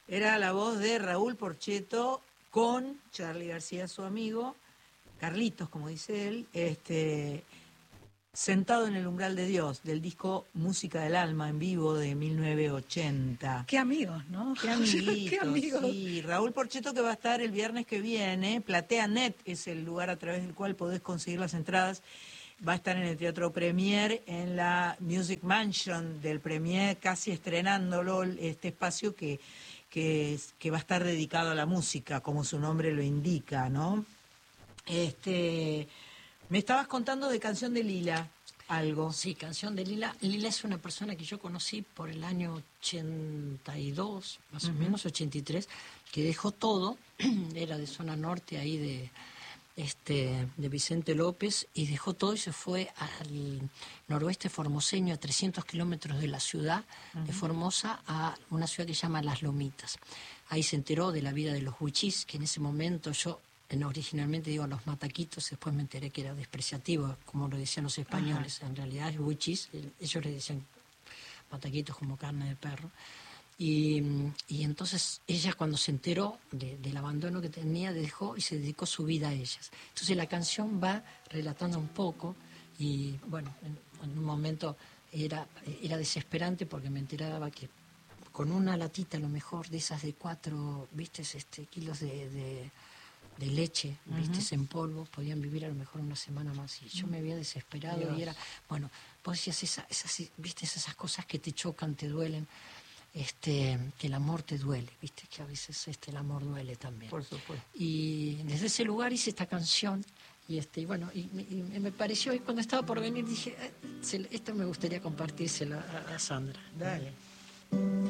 Era la voz de Raúl Porchetto con Charly García, su amigo, Carlitos, como dice él, sentado en el umbral de Dios, del disco Música del Alma en vivo de 1980. Qué amigos, ¿no? Qué amiguitos, Qué amigos. sí. Raúl Porchetto, que va a estar el viernes que viene, PlateaNet es el lugar a través del cual podés conseguir las entradas. Va a estar en el Teatro Premier, en la Music Mansion del Premier, casi estrenándolo, este espacio que va a estar dedicado a la música, como su nombre lo indica, ¿no? Me estabas contando de Canción de Lila, algo. Sí, Canción de Lila. Lila es una persona que yo conocí por el año 82, más o menos, 83, que dejó todo, era de zona norte ahí de Vicente López, y dejó todo y se fue al noroeste formoseño, a 300 kilómetros de la ciudad de Formosa, a una ciudad que se llama Las Lomitas. Ahí se enteró de la vida de los huichís, que en ese momento originalmente digo los mataquitos, después me enteré que era despreciativo, como lo decían los españoles. En realidad es huichís, ellos le decían mataquitos como carne de perro. Y entonces ella, cuando se enteró del abandono que tenía, dejó y se dedicó su vida a ellas. Entonces la canción va relatando un poco, y bueno, en un momento era desesperante, porque me enteraba que con una latita, a lo mejor de esas de 4 kilos de leche, en polvo, podían vivir a lo mejor una semana más. Y yo me había desesperado. Dios. Y era, bueno, vos decías esas cosas que te chocan, te duelen, que el amor te duele, que a veces el amor duele también. Por supuesto. Y desde ese lugar hice esta canción, y bueno, y me pareció, y cuando estaba por venir dije, esto me gustaría compartírselo a Sandra. Dale.